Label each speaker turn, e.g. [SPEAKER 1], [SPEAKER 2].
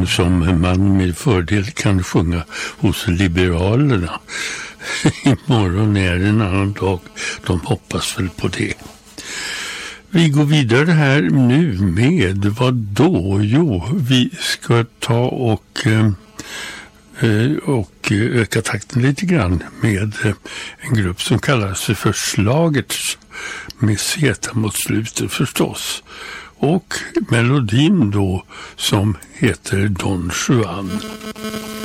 [SPEAKER 1] sång som man med fördel kan sjunga hos Liberalerna. Imorgon är en annan dag. De hoppas väl på det. Vi går vidare här nu med vad då? Jo, vi ska ta och öka takten lite grann med en grupp som kallar sig för Slagers, med Z mot slutet förstås. Och melodin då som heter Don Juan.